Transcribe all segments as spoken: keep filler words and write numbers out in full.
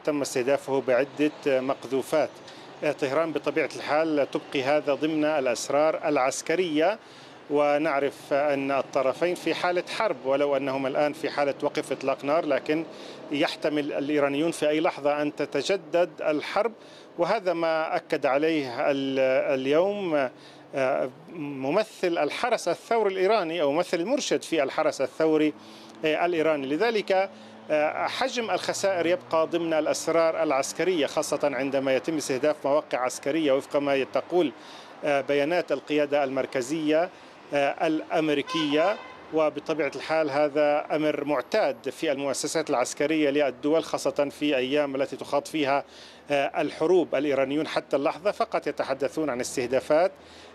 تم استهدافه بعدة مقذوفات. طهران بطبيعة الحال تبقي هذا ضمن الأسرار العسكرية، ونعرف أن الطرفين في حالة حرب، ولو أنهم الآن في حالة وقف إطلاق نار، لكن يحتمل الإيرانيون في أي لحظة أن تتجدد الحرب. وهذا ما أكد عليه اليوم ممثل الحرس الثوري الإيراني أو ممثل المرشد في الحرس الثوري الإيراني. لذلك حجم الخسائر يبقى ضمن الأسرار العسكرية، خاصة عندما يتم استهداف مواقع عسكرية وفق ما تقول بيانات القيادة المركزية الأمريكية. وبطبيعة الحال هذا أمر معتاد في المؤسسات العسكرية للدول، خاصة في أيام التي تخاض فيها الحروب. الإيرانيون حتى اللحظة فقط يتحدثون عن استهدافات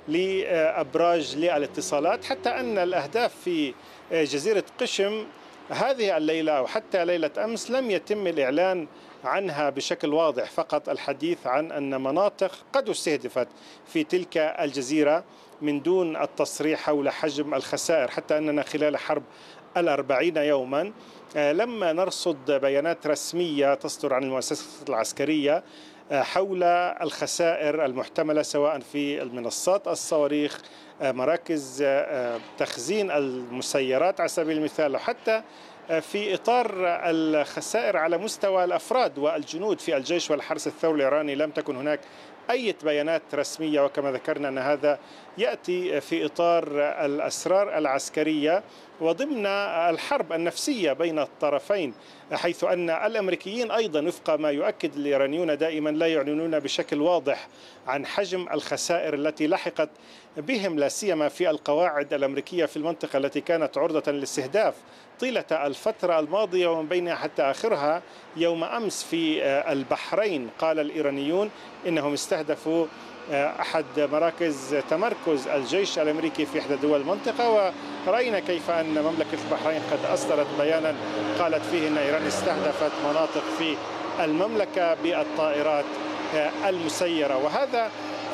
لأبراج للاتصالات، حتى أن الأهداف في جزيرة قشم هذه الليلة أو حتى ليلة أمس لم يتم الإعلان عنها بشكل واضح، فقط الحديث عن أن مناطق قد استهدفت في تلك الجزيرة من دون التصريح حول حجم الخسائر، حتى أننا خلال حرب الأربعين يوما لما نرصد بيانات رسمية تصدر عن المؤسسات العسكرية حول الخسائر المحتملة سواء في المنصات الصواريخ، مراكز تخزين المسيرات على سبيل المثال، وحتى في إطار الخسائر على مستوى الأفراد والجنود في الجيش والحرس الثوري الإيراني لم تكن هناك أي بيانات رسمية. وكما ذكرنا أن هذا يأتي في إطار الأسرار العسكرية وضمن الحرب النفسية بين الطرفين، حيث أن الأمريكيين أيضا وفق ما يؤكد الإيرانيون دائما لا يعلنون بشكل واضح عن حجم الخسائر التي لحقت بهم، لا سيما في القواعد الأمريكية في المنطقة التي كانت عرضة للاستهداف طيلة الفترة الماضية ومن بينها حتى آخرها يوم أمس في البحرين. قال الإيرانيون إنهم استهدفوا أحد مراكز تمركز الجيش الأمريكي في إحدى دول المنطقة، ورأينا كيف أن مملكة البحرين قد أصدرت بيانا قالت فيه أن إيران استهدفت مناطق في المملكة بالطائرات المسيرة. وهذا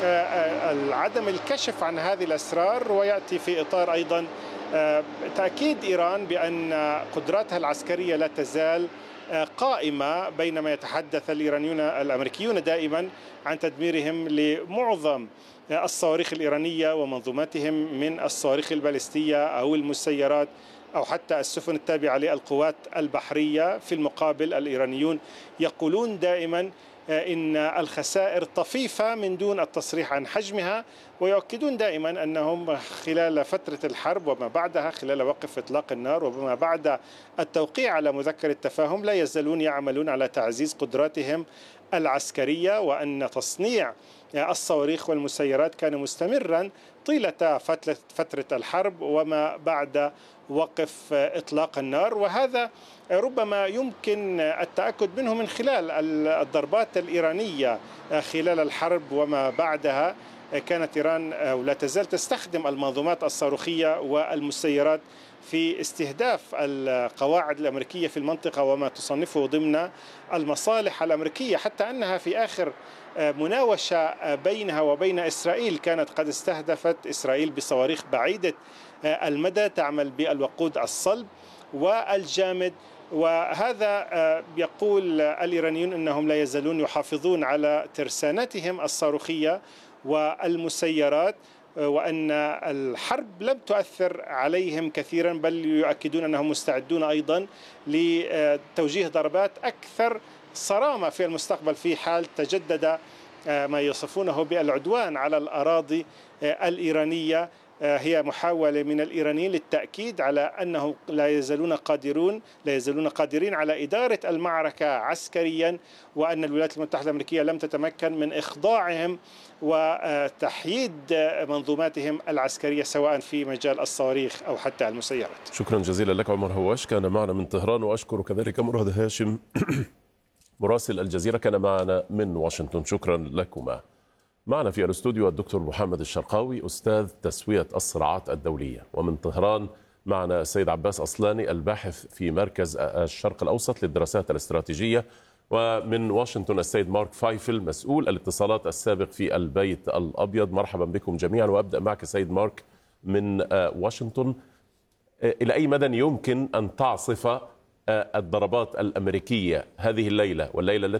عدم الكشف عن هذه الأسرار ويأتي في إطار أيضا تأكيد إيران بأن قدراتها العسكرية لا تزال قائمة، بينما يتحدث الإيرانيون الأمريكيون دائما عن تدميرهم لمعظم الصواريخ الإيرانية ومنظوماتهم من الصواريخ البالستية أو المسيرات أو حتى السفن التابعة للقوات البحرية. في المقابل الإيرانيون يقولون دائما إن الخسائر طفيفة من دون التصريح عن حجمها، ويؤكدون دائما أنهم خلال فترة الحرب وما بعدها، خلال وقف إطلاق النار وما بعد التوقيع على مذكرة التفاهم، لا يزالون يعملون على تعزيز قدراتهم العسكرية، وأن تصنيع الصواريخ والمسيرات كان مستمرا طيلة فترة الحرب وما بعد وقف إطلاق النار. وهذا ربما يمكن التأكد منه من خلال الضربات الإيرانية خلال الحرب وما بعدها. كانت إيران ولا تزال تستخدم المنظومات الصاروخية والمسيرات في استهداف القواعد الأمريكية في المنطقة وما تصنفه ضمن المصالح الأمريكية، حتى أنها في آخر مناوشة بينها وبين إسرائيل كانت قد استهدفت إسرائيل بصواريخ بعيدة المدى تعمل بالوقود الصلب والجامد. وهذا يقول الإيرانيون أنهم لا يزالون يحافظون على ترسانتهم الصاروخية والمسيرات، وأن الحرب لم تؤثر عليهم كثيرا، بل يؤكدون أنهم مستعدون أيضا لتوجيه ضربات أكثر صرامة في المستقبل في حال تجدد ما يصفونه بالعدوان على الأراضي الإيرانية. هي محاولة من الإيرانيين للتأكيد على أنه لا يزالون قادرون لا يزالون قادرين على إدارة المعركة عسكريا، وأن الولايات المتحدة الأمريكية لم تتمكن من إخضاعهم وتحييد منظوماتهم العسكرية سواء في مجال الصواريخ أو حتى المسيرات. شكرا جزيلا لك عمر هواش، كان معنا من طهران، وأشكر كذلك مراد هاشم مراسل الجزيرة كان معنا من واشنطن. شكرا لكما. معنا في الاستوديو الدكتور محمد الشرقاوي أستاذ تسوية الصراعات الدولية، ومن طهران معنا السيد عباس أصلاني الباحث في مركز الشرق الأوسط للدراسات الاستراتيجية، ومن واشنطن السيد مارك فايفل مسؤول الاتصالات السابق في البيت الأبيض. مرحبا بكم جميعا، وأبدأ معك سيد مارك من واشنطن. إلى أي مدى يمكن أن تعصف الضربات الأمريكية هذه الليلة والليلة التي